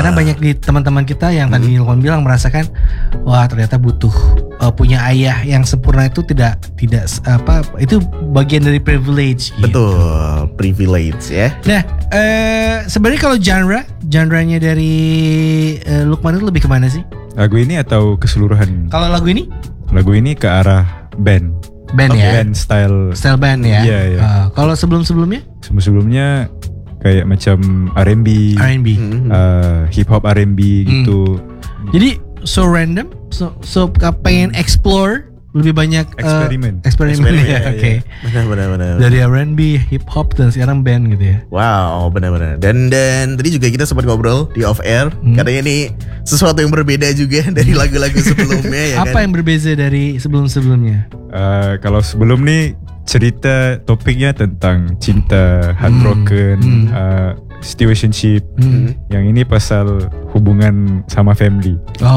Karena banyak di teman-teman kita yang tadi Lukman bilang merasakan, wah ternyata butuh punya ayah yang sempurna itu tidak itu bagian dari privilege. Betul, privilege ya. Nah, sebenarnya kalau genre-nya dari Lukman itu lebih kemana sih? Lagu ini atau keseluruhan? Kalau lagu ini? Lagu ini ke arah band ya? Band style band ya? Iya. Kalau sebelum-sebelumnya? Sebelum-sebelumnya kayak macam R&B, hip hop R&B gitu. Jadi so random, so pengen explore lebih banyak eksperimen ya, oke. Benar. Dari R&B, hip hop dan sekarang band gitu ya. Wow, benar. Dan tadi juga kita sempat ngobrol di off air. Katanya ini sesuatu yang berbeda juga dari lagu-lagu sebelumnya ya. Apa yang berbeda dari sebelum-sebelumnya? Kalau sebelum nih cerita topiknya tentang cinta, heartbroken, situationship. Yang ini pasal hubungan sama family.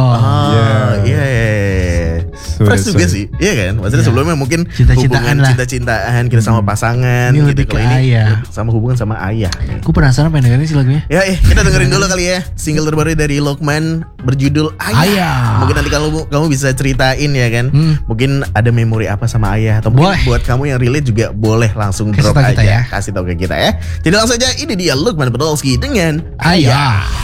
Fresh juga sih, iya kan? Maksudnya sebelumnya mungkin cinta-cintaan kita sama pasangan. Ini lebih ke ayah, sama hubungan sama ayah. Aku penasaran pengen dengerin sih lagunya. Ya, kita dengerin dulu kali ya single terbaru dari Lukman berjudul Ayah. Mungkin nanti kamu bisa ceritain ya kan. Mungkin ada memori apa sama ayah, atau mungkin buat kamu yang relate juga boleh langsung drop aja, kasih tahu ke kita ya. Jadi langsung aja, ini dia Lukman Podolski dengan Ayah.